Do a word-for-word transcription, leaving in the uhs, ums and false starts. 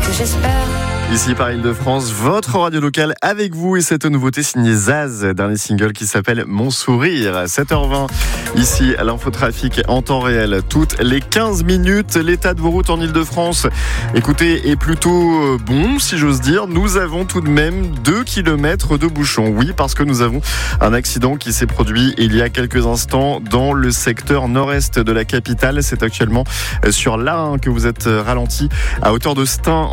que j'espère. Ici par Île-de-France, votre radio locale avec vous et cette nouveauté signée Zaz, dernier single qui s'appelle Mon Sourire. sept heures vingt, ici à l'infotrafic en temps réel, toutes les quinze minutes. L'état de vos routes en Île-de-France, écoutez, est plutôt bon si j'ose dire. Nous avons tout de même deux kilomètres de bouchons. Oui, parce que nous avons un accident qui s'est produit il y a quelques instants dans le secteur nord-est de la capitale. C'est actuellement sur l'A un que vous êtes ralenti à hauteur de Stein.